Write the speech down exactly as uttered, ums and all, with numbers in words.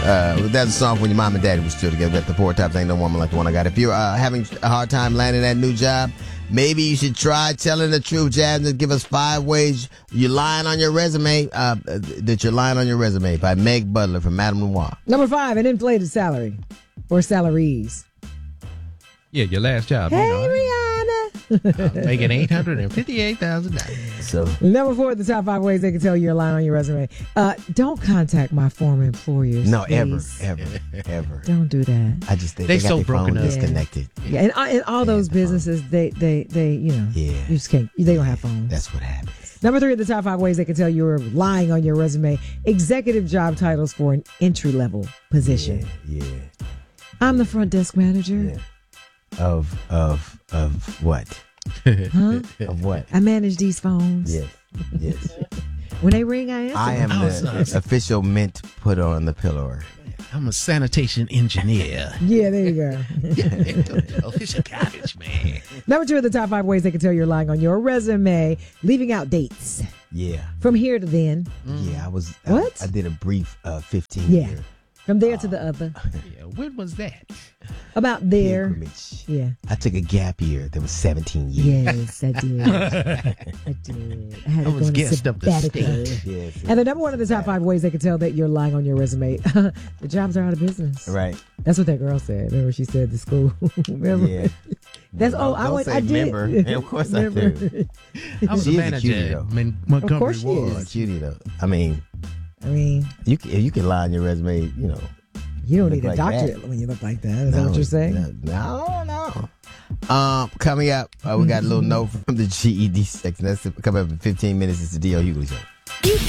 Uh, that's a song when your mom and daddy was still together. At the Four Tops, Ain't No Woman Like the One I Got. If you're uh, having a hard time landing that new job, maybe you should try telling the truth, Jasmine. Give us five ways you're lying on your resume, uh, that you're lying on your resume by Meg Butler from Madame Noir. Number five, an inflated salary or salaries. Yeah, your last job. Hey, you know, Rihanna. uh, making eight hundred fifty-eight thousand dollars. So number four, the top five ways they can tell you're lying on your resume. Uh, don't contact my former employers. no, please. ever, ever, ever. Don't do that. I just think They they, got so their broken phone up. disconnected. Yeah, and, uh, and all those businesses, they, they, they, you know, Yeah. you just can't. They don't have phones. That's what happens. Number three of the top five ways they can tell you're lying on your resume. Executive job titles for an entry level position. Yeah, yeah. I'm the front desk manager. Yeah. Of of of what? Huh? Of what? I manage these phones. Yes, yes. When they ring, I answer. I am I was, the uh, official mint putter on the pillow. I'm a sanitation engineer. Yeah, there you go. Official garbage man. Number two of the top five ways they can tell you're lying on your resume. Leaving out dates. Yeah, From here to then. yeah. I was. What? I, I did a brief uh, fifteen Yeah. year From there to the other. Yeah, when was that? About there. pilgrimage. Yeah. I took a gap year. That was seventeen years. Yes, I did. I did. I had I to was go on a guest of the sabbatical. state. Yes. And the number one of the top five ways they can tell that you're lying on your resume. The jobs are out of business. Right. That's what that girl said. Remember she said to school. Remember? Yeah. That's Don't- oh I don't went say I did. member. Yeah, of course I Remember? do. I was She is a a manager cutie, at though. Mon- Montgomery course she Ward. is. It's cutie though. I mean, I mean, you can, you can lie on your resume. You know. you don't Look need a like doctorate that. when you look like that. Is that what you're saying? No, no. no. Um, coming up, uh, we got a little note from the G E D section. That's coming up in fifteen minutes. It's the D L Hughley Show. You